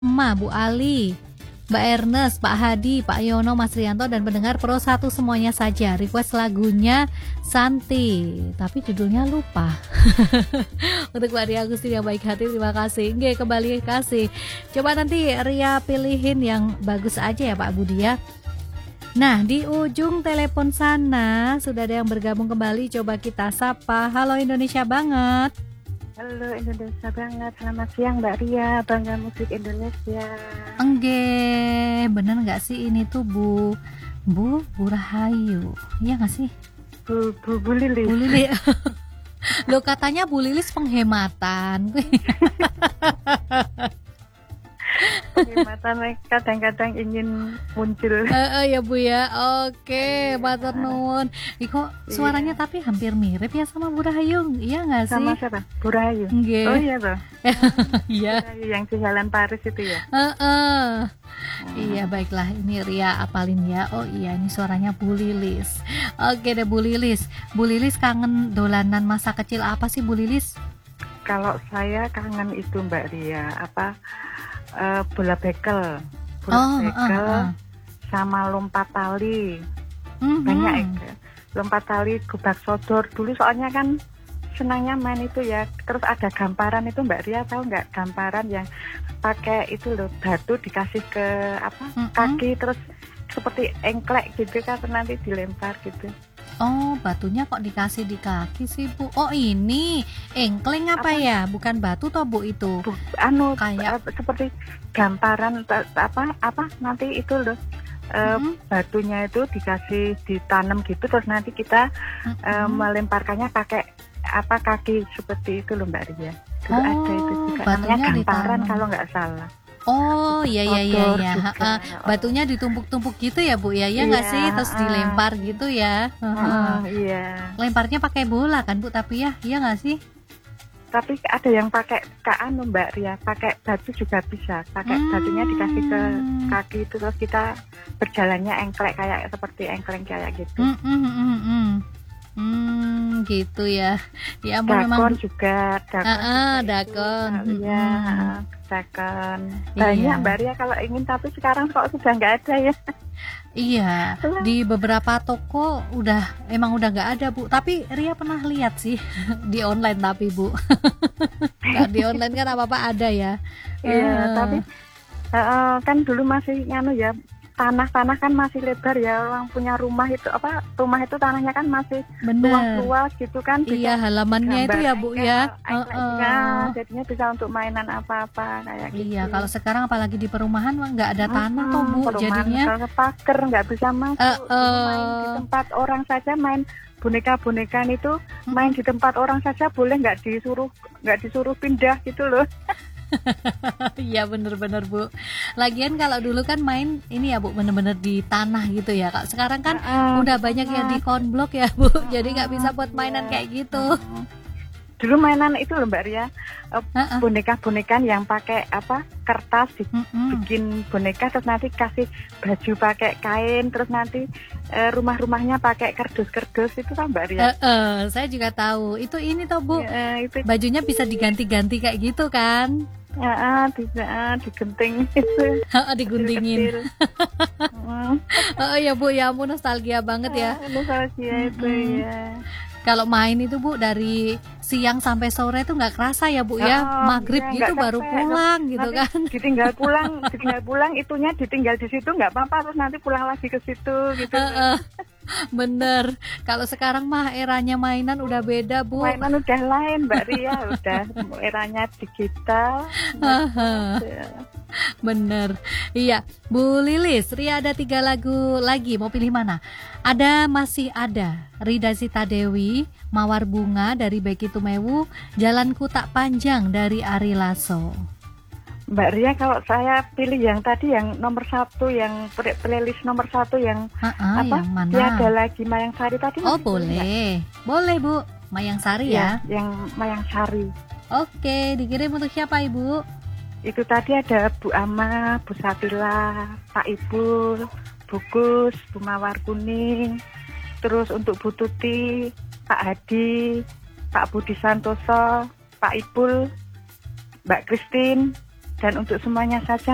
Ma, Bu Ali, Mbak Ernest, Pak Hadi, Pak Yono, Mas Rianto, dan pendengar Pro 1 semuanya saja. Request lagunya Santi, tapi judulnya lupa. Untuk Mbak Ria Agustin yang baik hati, terima kasih. Nggih, kembali kasih. Coba nanti Ria pilihin yang bagus aja ya Pak Budi ya. Nah, di ujung telepon sana sudah ada yang bergabung kembali. Coba kita sapa. Halo Indonesia banget. Halo Indonesia banget, selamat siang Mbak Ria, Bangga Musik Indonesia. Enggak, bener nggak sih ini tuh Bu Rahayu, iya nggak sih? Bu Lilis. Bu Lilis. Lo katanya Bu Lilis penghematan. Penghematan kadang-kadang ingin muncul. Ya Bu ya, oke, matur nuwun. Kok suaranya tapi hampir mirip ya sama Bu Rahayu, iya nggak sih? Sama siapa? Bu Rahayu. Nggih. Oh iya toh. Iya. Bu Rahayu yang di Jalan Paris itu ya. Iya baiklah, ini Ria apalin ya. Oh iya, ini suaranya Bu Lilis. Oke deh Bu Lilis. Bu Lilis kangen dolanan masa kecil apa sih Bu Lilis? Kalau saya kangen itu Mbak Ria, bola bekel, sama lompat tali. Banyak ya. Lompat tali, gubak sodor. Dulu soalnya kan senangnya main itu ya. Terus ada gamparan itu Mbak Ria, tahu nggak gamparan yang pakai itu loh, batu dikasih ke kaki, terus seperti engklek gitu kan, nanti dilempar gitu. Oh, batunya kok dikasih di kaki sih Bu? Oh ini engkleng apa ya? Bukan batu toh Bu itu? Kayak seperti gamparan nanti itu loh. Batunya itu dikasih ditanam gitu, terus nanti kita melemparkannya pakai kaki seperti itu loh Mbak Ria. Dulu ada itu juga namanya gamparan kalau nggak salah. Oh iya. Batunya ditumpuk-tumpuk gitu ya Bu ya? Ya nggak sih? Terus dilempar gitu ya? Iya. Lemparnya pakai bola kan Bu? Tapi ya, iya nggak sih? Tapi ada yang pakai Mbak Ria, pakai batu juga bisa. Pakai batunya dikasih ke kaki itu, terus kita berjalannya engklek kayak seperti engkleng kayak gitu. Gitu ya. Ya dakon memang juga. Dakon. Iya, dakon. Banyak Mbak Ria kalau ingin, tapi sekarang kok sudah nggak ada ya. Iya, di beberapa toko emang udah nggak ada Bu. Tapi Ria pernah lihat sih di online tapi Bu. Nah, di online kan apa-apa ada ya. Iya, tapi kan dulu masih ya. Tanah kan masih lebar ya, orang punya rumah itu tanahnya kan masih luas-luas gitu kan. Iya, halamannya itu ya Bu ya. Jadinya bisa untuk mainan apa-apa kayak gitu. Iya, kalau sekarang apalagi di perumahan nggak ada tanah toh Bu, jadinya kalau pagar nggak bisa masuk. Main di tempat orang saja, main boneka-bonekaan itu main di tempat orang saja boleh, nggak disuruh pindah gitu loh. Iya bener-bener Bu. Lagian kalau dulu kan main ini ya Bu, bener-bener di tanah gitu ya. Kak sekarang kan udah banyak yang di konblok ya Bu. Jadi nggak bisa buat mainan kayak gitu. Dulu mainan itu loh Mbak Ria, boneka-bonekan yang pakai kertas, bikin boneka, terus nanti kasih baju pakai kain, terus nanti rumah-rumahnya pakai kardus-kardus itu kan Mbak Ria. Saya juga tahu. Itu ini toh Bu. Itu. Bajunya bisa diganti-ganti kayak gitu kan? Digenting itu. Diguntingin. Ya Bu, ya ampun nostalgia banget ya. Nostalgia itu ya. Kalau main itu Bu dari siang sampai sore tuh nggak kerasa ya Bu ya, maghrib gitu baru pulang gitu kan. Ditinggal pulang itunya ditinggal di situ nggak apa-apa, terus nanti pulang lagi ke situ gitu. Bener. Kalau sekarang mah eranya mainan udah beda Bu. Mainan udah lain Mbak Ria, udah eranya digital. Bener. Iya, Bu Lilis, Ria ada 3 lagu lagi, mau pilih mana? Masih ada Rida Sita Dewi, Mawar Bunga dari Becky Tumewu, Jalanku Tak Panjang dari Ari Lasso. Mbak Ria, kalau saya pilih yang tadi, yang nomor 1, yang playlist nomor 1 yang yang mana? Tiada Lagi Mayang Sari tadi. Oh boleh, boleh Bu, Mayang Sari ya? Yang Mayang Sari. Oke, dikirim untuk siapa Ibu? Itu tadi ada Bu Ama, Bu Satila, Pak Ibul, Bu Gus, Bu Mawar Kuning, terus untuk Bu Tuti, Pak Hadi, Pak Budi Santoso, Pak Ibul, Mbak Christine, dan untuk semuanya saja